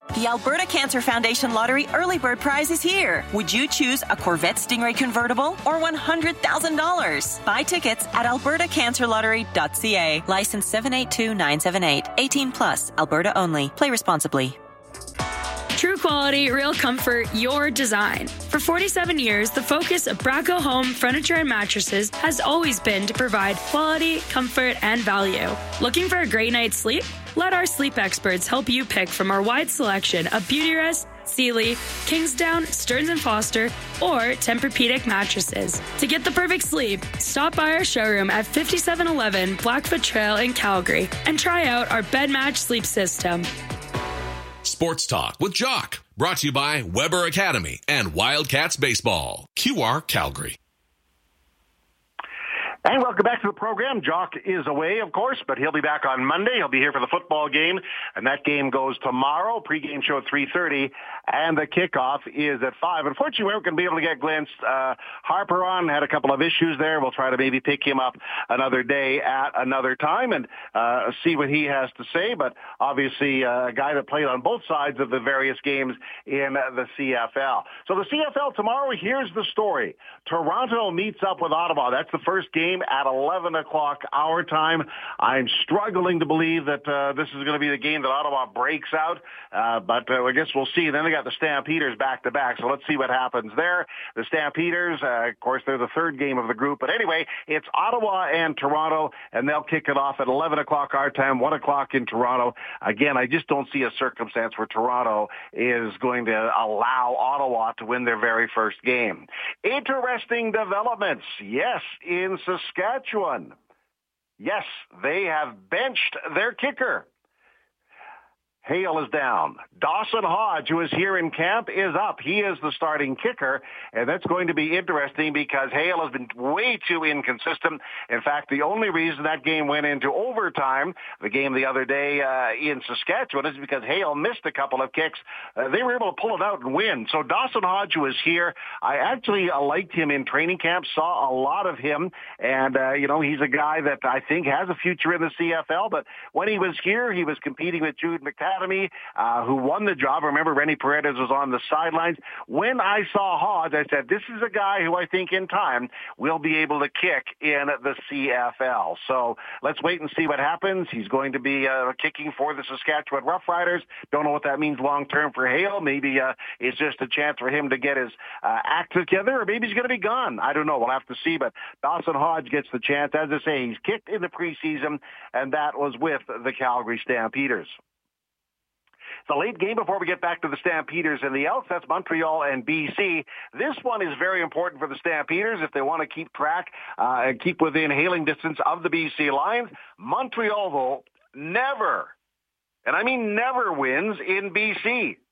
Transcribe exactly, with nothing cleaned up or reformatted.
The Alberta Cancer Foundation Lottery Early Bird Prize is here. Would you choose a Corvette Stingray convertible or one hundred thousand dollars? Buy tickets at alberta cancer lottery dot c a. License seven eight two nine seven eight. eighteen plus. Alberta only. Play responsibly. True quality, real comfort, your design. For forty-seven years, the focus of Braco Home Furniture and Mattresses has always been to provide quality, comfort, and value. Looking for a great night's sleep? Let our sleep experts help you pick from our wide selection of Beautyrest, Sealy, Kingsdown, Stearns and Foster, or Tempur-Pedic mattresses. To get the perfect sleep, stop by our showroom at fifty-seven eleven Blackfoot Trail in Calgary and try out our bed match sleep system. Sports Talk with Jock, brought to you by Weber Academy and Wildcats Baseball. Q R Calgary. And welcome back to the program. Jock is away, of course, but he'll be back on Monday. He'll be here for the football game, and that game goes tomorrow. Pre-game show at three thirty, and the kickoff is at five. Unfortunately, we weren't going to be able to get Glenn uh, Harper on. Had a couple of issues there. We'll try to maybe pick him up another day at another time and uh, see what he has to say. But obviously, uh, a guy that played on both sides of the various games in the C F L. So the C F L tomorrow, here's the story. Toronto meets up with Ottawa. That's the first game at eleven o'clock our time. I'm struggling to believe that uh, this is going to be the game that Ottawa breaks out, uh, but uh, I guess we'll see. Then they got the Stampeders back-to-back, so let's see what happens there. The Stampeders, uh, of course, they're the third game of the group, but anyway, it's Ottawa and Toronto, and they'll kick it off at eleven o'clock our time, one o'clock in Toronto. Again, I just don't see a circumstance where Toronto is going to allow Ottawa to win their very first game. Interesting developments, yes, in Saskatchewan. Yes, they have benched their kicker. Hale is down. Dawson Hodge, who is here in camp, is up. He is the starting kicker, and that's going to be interesting because Hale has been way too inconsistent. In fact, the only reason that game went into overtime, the game the other day uh, in Saskatchewan, is because Hale missed a couple of kicks. Uh, they were able to pull it out and win. So Dawson Hodge, who is here, I actually uh, liked him in training camp, saw a lot of him, and, uh, you know, he's a guy that I think has a future in the C F L, but when he was here, he was competing with Jude McTavish, Uh, who won the job. Remember, Rennie Paredes was on the sidelines. When I saw Hodge, I said, this is a guy who I think in time will be able to kick in the C F L. So let's wait and see what happens. He's going to be uh, kicking for the Saskatchewan Roughriders. Don't know what that means long-term for Hale. Maybe uh, it's just a chance for him to get his uh, act together, or maybe he's going to be gone. I don't know. We'll have to see. But Dawson Hodge gets the chance. As I say, he's kicked in the preseason, and that was with the Calgary Stampeders. The late game before we get back to the Stampeders and the Elks, that's Montreal and B C. This one is very important for the Stampeders if they want to keep track uh, and keep within hailing distance of the B C Lions. Montreal, though, never, and I mean never wins in B C.